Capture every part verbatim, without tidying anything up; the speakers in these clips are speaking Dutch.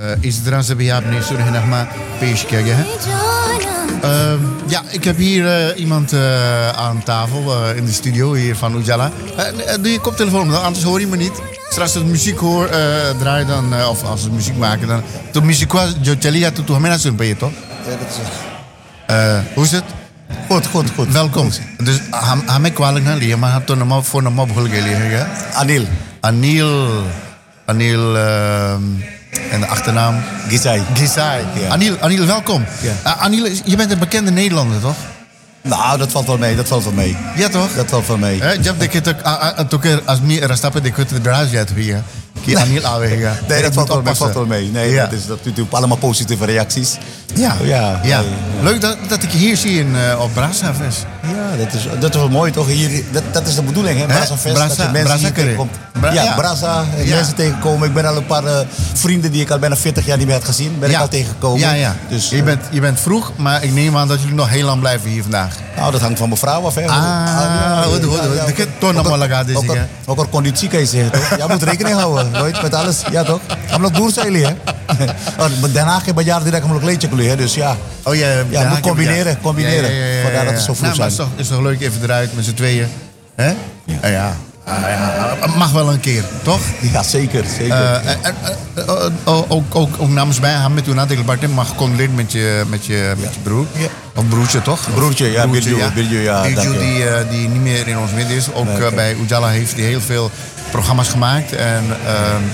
is het er bij niet zo nog maar pees kijken. Ja, ik heb hier uh, iemand uh, aan tafel uh, in de studio hier van Ujala. Uh, doe je koptelefoon, anders hoor je me niet. Straks als ik muziek hoor, uh, draai dan, uh, of als we muziek maken, dan. Toen muziek was, je chalia tu tu hamena sun bij je toch? Ja, dat is. Uh, hoe is het? Goed, goed, goed. Welkom. Dus hij mij kwalijk naar leren, maar hij heeft een voor een mop gelegen. Anil. Anil. Anil. Uh, En de achternaam? Gisai. Gisai. Ja. Anil, Anil, welkom. Ja. Uh, Anil, je bent een bekende Nederlander, toch? Nou, dat valt wel mee, dat valt wel mee. Ja, toch? Dat valt wel mee. Je hebt ook als meer rastappen, die kunt eruit zetten hier. Die Anil aanwegen. Nee, dat valt wel, dat valt wel mee. Nee, ja. dat is dat natuurlijk allemaal positieve reacties. Ja, ja, ja. ja. Leuk dat, dat ik je hier zie in, uh, op Brassafest. Ja, dat is, dat is wel mooi toch? Hier, dat, dat is de bedoeling, hè? Brassafest. Brassa, dat je mensen hier tegenkomt. Bra- ja, ja, Brassa, ja. mensen tegenkomen. Ik ben al een paar uh, vrienden die ik al bijna veertig jaar niet meer had gezien, ben ja. ik al tegengekomen. Ja, ja. Dus, je, bent, je bent vroeg, maar ik neem aan dat jullie nog heel lang blijven hier vandaag. Nou, dat hangt van mijn vrouw af, hè? Ah, goed, goed, goed. Ik heb toch nog wel gehad deze keer. Ook al conditie kan je zeggen, toch? Jij moet rekening houden, nooit met alles. Ja, toch? Gaan we nog boerzeilen, hè? Daarna heb ik jaar direct een leedje hè? Dus ja. Oh ja, ja, moet combineren, combineren. Ja, ja, ja, ja, ja. Vandaar dat het zo vroeg nou, maar zijn. het is, toch, is toch leuk even eruit met z'n tweeën, hè? Ja. Uh, ja. Uh, ja. Mag wel een keer, toch? Ja, zeker, zeker. Uh, uh, uh, uh, uh, uh, ook, ook, ook namens mij, gaan met toen aan Bartem mag gecondoleerd met je, met je, met je broer. Ja. Of broertje, toch? Broertje, ja, Birju, ja. Birju, ja. Birju, die, uh, die niet meer in ons midden is. Ook nee, okay. uh, bij Ujala heeft hij heel veel programma's gemaakt. En uh,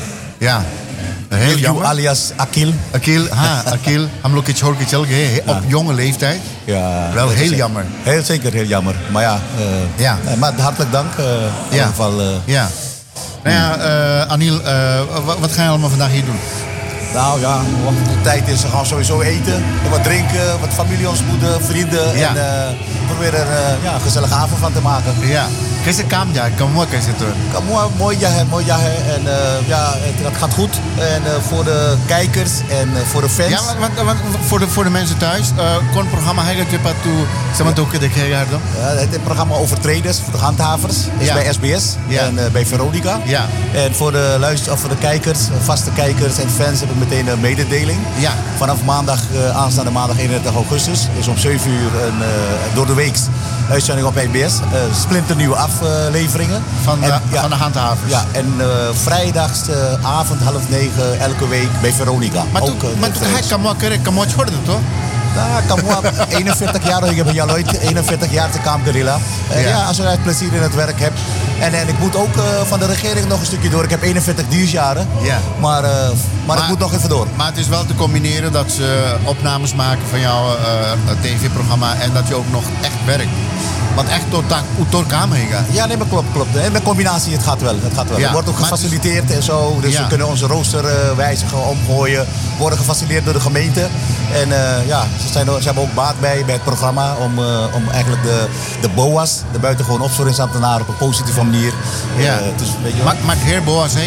ja, heel jammer. Alias Akil. Akil, ha, Akil. Hem ook iets hoor, iets op jonge leeftijd. Ja, wel heel is, jammer. Heel zeker, heel jammer. Maar ja, uh, ja. Nee, maar hartelijk dank. Uh, in ja. ieder geval. Uh, ja. Nou ja, uh, Anil, uh, wat, wat ga je allemaal vandaag hier doen? Nou ja, wat de tijd is, we gaan sowieso eten, wat drinken, wat familie ontmoeten, vrienden. Ja. En uh, proberen er uh, ja, een gezellige avond van te maken. Ja. कैसे काम जाए कमवा कैसे तो कमवा mooi ja mooi ja en uh, ja het, het gaat goed en uh, voor de kijkers en uh, voor de fans. Ja, want, want, voor de voor de mensen thuis uh, kon programma hij het pat toe sama ook de kijker dan. Ja, het programma over traders voor de handhavers is ja. bij S B S ja. en uh, bij Veronica. Ja. En voor de luister of voor de kijkers, vaste kijkers en fans heb ik meteen een mededeling. Ja. Vanaf maandag uh, aanstaande maandag eenendertig augustus is om zeven uur een uh, door de week uitzending op S B S. Uh, splinternieuwe afleveringen. Van de, en, ja, van de handhavers. Ja, en uh, vrijdagavond uh, half negen elke week bij Veronica. Maar toen hij kan maken, kan maken worden toch? Nou, Kamwa, eenenveertig jaar, ik heb een jaar ooit, eenenveertig jaar te Kamp Guerrilla. Uh, ja. ja, als je uit plezier in het werk hebt. En, en ik moet ook uh, van de regering nog een stukje door. Ik heb eenenveertig dienstjaren, ja. maar, uh, maar, maar ik moet nog even door. Maar het is wel te combineren dat ze opnames maken van jouw uh, tv-programma en dat je ook nog echt werkt. Want echt tot door kamer gaan. Ja, nee, maar klopt, klopt. En met combinatie, het gaat wel. Het gaat wel. Ja, er wordt ook gefaciliteerd is... en zo. Dus ja. we kunnen onze rooster uh, wijzigen, omgooien. We worden gefaciliteerd door de gemeente. En uh, ja, ze, zijn, ze hebben ook baat bij, bij het programma om, uh, om eigenlijk de, de B O A's, de buitengewoon opsporingsambtenaren, op een positieve manier. Ja. Uh, dus, weet je maar maar heer B O A's, hè?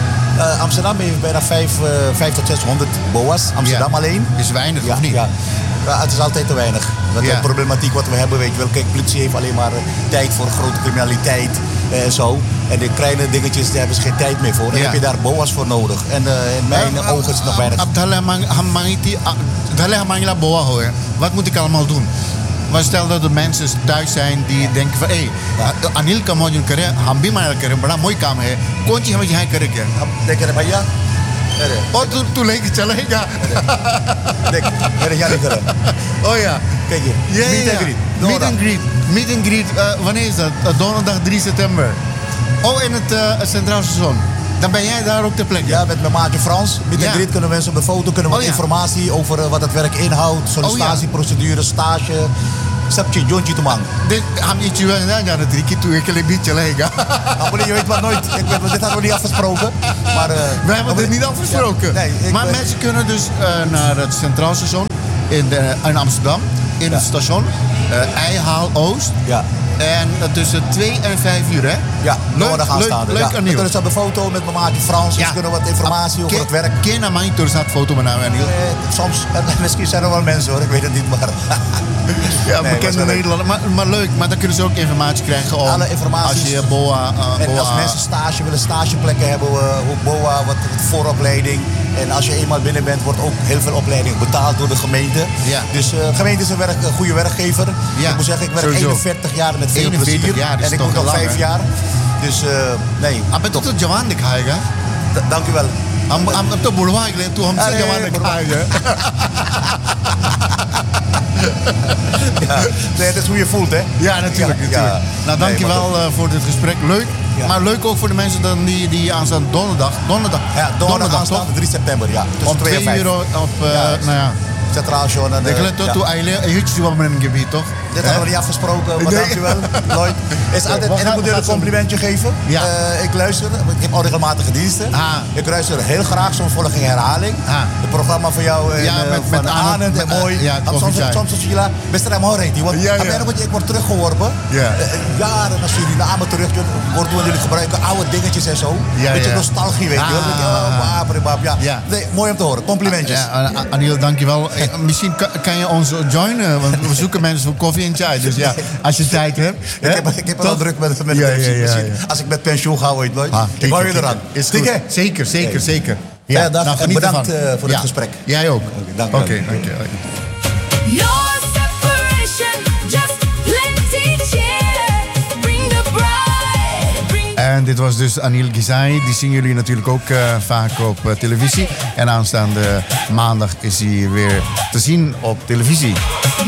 Uh, Amsterdam heeft bijna vijf tot zeshonderd B O A's. Amsterdam ja. alleen. Is weinig, ja, of niet? Ja. Ja, het is altijd te weinig. Dat ja. de problematiek wat we hebben, weet je wel. Kijk, politie heeft alleen maar uh, tijd voor grote criminaliteit en uh, zo. En de kleine dingetjes, daar hebben ze geen tijd meer voor. Dan ja. heb je daar B O A's voor nodig. En uh, in mijn uh, ogen is het nog weinig. Wat moet ik allemaal doen? Maar stel dat er mensen thuis zijn die denken van, hé, hey, Anil kan mooi doen, Hambi maar keren, bड़ा mooi काम है, कौन चीज हमें यहाँ करेंगे? देख रहे भैया, और तू तू लेके चलेगा? देख, मेरे यहाँ नहीं करें. Oh ja. Kijk hier. Ja, meet ja. and greet. Meet and greet. Meet and greet. Uh, wanneer is dat? Uh, donderdag drie september. Oh, in het uh, Centraal Station. Dan ben jij daar ook ter plekke? Ja, met mijn maatje Frans. Meet ja. and greet kunnen mensen op de foto, kunnen we oh, ja. informatie over uh, wat het werk inhoudt, sollicitatieprocedure, stage. Sapje, Jontje te man. Dit gaan we iets doen, ja, dat drie keer toe ik een beetje leggen. Je weet wat nooit. Ik weet, dit hadden we niet afgesproken. Maar, uh, we hebben dit niet afgesproken. Ja, nee, maar ben... mensen kunnen dus uh, naar het Centraal Station in, de, in Amsterdam, in ja. het station, uh, Eihaal Oost. Ja. En uh, tussen twee en vijf uur, hè? Ja, leuk, aanstaande. Leuk, ja. leuk We kunnen ze op de foto met mijn maatje Frans, dus ja. kunnen wat informatie over Ken, het werk. Ken je naar mij, toen staat foto met nou en heel. Eh, soms, eh, misschien zijn er wel mensen hoor, ik weet het niet, maar. ja, nee, bekende Nederlander, maar, maar leuk, maar dan kunnen ze ook informatie krijgen om. Alle informatie. Als je B O A. Uh, en B O A als mensen stage willen, stageplekken hebben we, hoe B O A, wat, wat vooropleiding. En als je eenmaal binnen bent, wordt ook heel veel opleiding betaald door de gemeente. Ja. Dus uh, de gemeente is een, werk, een goede werkgever. Ja. Ik moet zeggen, ik werk Sowieso. eenenveertig jaar met veel eenenveertig plezier. jaar, dat is en ik toch moet nog lang, vijf hè? jaar. Dus uh, nee. Ah, ben tot Jawan de Kaiga? D- dank u wel. Am am to bulwa ik le tu ham se Jawan de Kaiga. Ja, nee, het is hoe je voelt, hè? Ja, natuurlijk. Ja, natuurlijk. ja. Nou, Nee, dankjewel maar uh, voor dit gesprek. Leuk. Ja. Maar leuk ook voor de mensen dan die, die aanstaande donderdag. Donderdag. Ja, donderdag aanstaande drie september, ja. Tussen Om twee en twee vijf. uur op, uh, Ja. nou ja. Centraal Station. En, Ik uh, let tot ja. toe eigenlijk een hutje wat men gebied, toch? Dit hadden we niet afgesproken, maar Nee. dankjewel, Lloyd. Is altijd, we en ik gaan- moet we je gaan een zo- complimentje geven. Ja. Uh, ik luister, ik heb al regelmatige diensten. Ah. Ik luister heel graag, soms volg ik een herhaling. Ah. Het programma van jou en, Ja, uh, met- van met Arnold- Arend en met- mooi. ja, soms Koffie Chai. soms als je la, best er helemaal reed. Want Ja, ja. aan mij nog, ik word teruggeworpen. Ja. Uh, jaren naar Suriname terug. Worden we natuurlijk gebruiken oude dingetjes en zo. Ja, Beetje ja. nostalgie, weet je wel. Ah. Denk je, oh, bap, bap, bap. Ja. Ja. Nee, mooi om te horen. Complimentjes. Ja, uh, Aniel, dankjewel. Eh, Misschien kan, kan je ons joinen, want we zoeken mensen voor koffie en chai. Dus ja, als je tijd hebt. Ik hè? heb, ik heb er al Toch? druk met, met de Ja, televisie. ja, ja, Misschien ja. als ik met pensioen ga ooit, Lloyd. Ah, ik hou je kijk, eraan. Is Stik, goed. hè? Zeker, zeker, Hey. zeker. Ja, dag, nou, en geniet bedankt, ervan. uh, voor Ja. het gesprek. Jij ook. Oké, dank Oké, je wel. dank je. Your separation, just plenty cheer. Bring the bride, bring En dit was dus Aniel Gizai. Die zien jullie natuurlijk ook uh, vaak op uh, televisie. En aanstaande maandag is hij weer te zien op televisie.